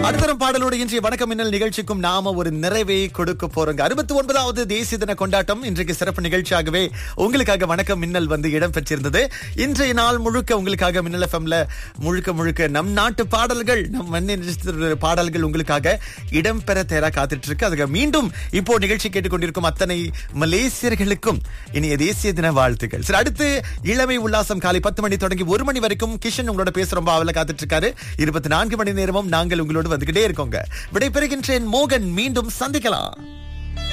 அடுத்தரம் பாடலோடு இன்றைய வணக்கம் மின்னல் நிகழ்ச்சிக்கும் நாம ஒரு நிறைவை கொடுக்க போறோங்க. 69வது தேசிய தின கொண்டாட்டம் இன்றைக்கு சிறப்பு நிகழ்ச்சியாகவே உங்களுக்காக வணக்கம் மின்னல் வந்து இடம் பெற்றிருந்தது. இன்றைய நாள் முழுக்க உங்களுக்காக மின்னல் எஃப்எம்ல முழுக்க நம் நாட்டு பாடல்கள், நம் மண்ணின் பாடல்கள் உங்களுக்காக இடம்பெற தயாரா காத்துட்டு இருக்கு. அதுக்கு மீண்டும் இப்போ நிகழ்ச்சி கேட்டுக்கொண்டிருக்கும் அத்தனை மலேசியர்களுக்கும் இனிய தேசிய தின வாழ்த்துக்கள். சரி, அடுத்து இளமை உல்லாசம் காலை 10 மணி தொடங்கி 1 மணி வரைக்கும் கிஷன் உங்களோட பேச ரொம்ப ஆவலா காத்துட்டு இருக்காரு. 24 மணி நேரமும் நாங்கள் உங்களோட வந்துகிட்டே இருக்கோங்க. விடைபெறுகின்றேன் மோகன். மீண்டும் சந்திக்கலாம்.